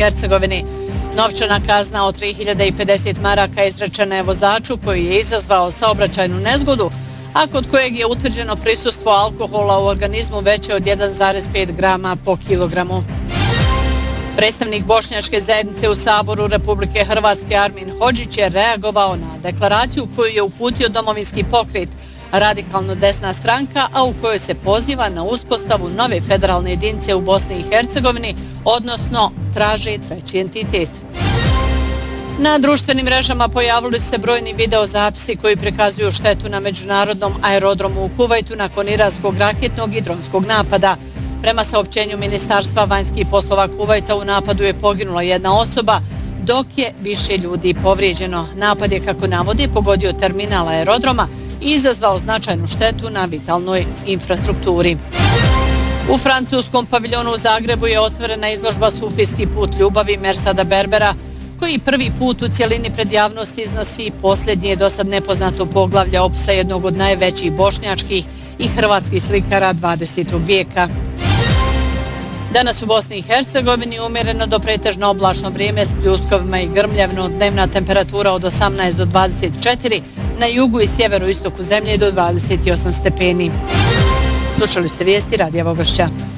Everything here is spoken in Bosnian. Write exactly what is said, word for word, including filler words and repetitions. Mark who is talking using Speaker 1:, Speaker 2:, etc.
Speaker 1: Hercegovini. Novčana kazna od tri hiljade pedeset maraka izrečena je vozaču koji je izazvao saobraćajnu nezgodu, a kod kojeg je utvrđeno prisustvo alkohola u organizmu veće od jedan zarez pet grama po kilogramu. Predstavnik bošnjačke zajednice u Saboru Republike Hrvatske Armin Hodžić je reagovao na deklaraciju koju je uputio Domovinski pokret, radikalno desna stranka, a u kojoj se poziva na uspostavu nove federalne jedinice u Bosni i Hercegovini, odnosno traže treći entitet. Na društvenim mrežama pojavili se brojni videozapisi koji prikazuju štetu na međunarodnom aerodromu u Kuvajtu nakon iranskog raketnog i dronskog napada. Prema saopćenju Ministarstva vanjskih poslova Kuvajta, u napadu je poginula jedna osoba, dok je više ljudi povrijeđeno. Napad je, kako navode, pogodio terminal aerodroma i izazvao značajnu štetu na vitalnoj infrastrukturi. U francuskom paviljonu u Zagrebu je otvorena izložba Sufijski put ljubavi Mersada Berbera, koji prvi put u cjelini pred javnost iznosi posljednje do sad nepoznato poglavlje opisa jednog od najvećih bošnjačkih i hrvatskih slikara dvadesetog vijeka. Danas u Bosni i Hercegovini umjereno do pretežno oblačno vrijeme s pljuskovima i grmljavno, dnevna temperatura od osamnaest do dvadeset četiri, na jugu i sjeveru istoku zemlje do dvadeset osam stepeni. Slušali ste vijesti Radija Vogošća.